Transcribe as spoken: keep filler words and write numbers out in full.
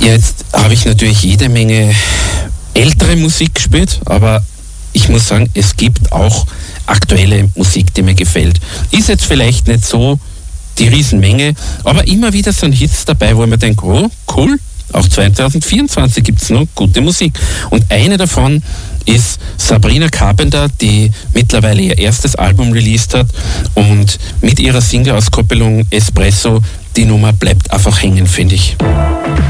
Jetzt habe ich natürlich jede Menge ältere Musik gespielt, aber ich muss sagen, es gibt auch aktuelle Musik, die mir gefällt. Ist jetzt vielleicht nicht so die Riesenmenge, aber immer wieder so ein Hits dabei, wo ich mir denke, oh, cool, auch zwanzig vierundzwanzig gibt es noch gute Musik. Und eine davon ist Sabrina Carpenter, die mittlerweile ihr erstes Album released hat und mit ihrer Single-Auskopplung Espresso, die Nummer bleibt einfach hängen, finde ich.